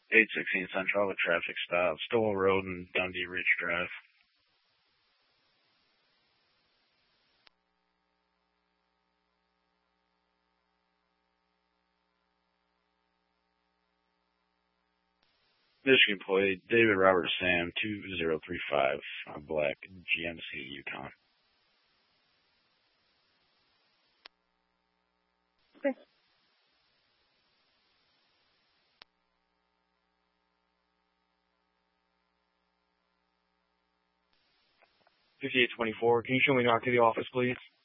816 Central, a traffic stop, Stowell Road and Dundee Ridge Drive. Michigan plate, David Robert Sam, 2035, black, GMC Yukon. Okay. 5824, can you show me knock to the office, please?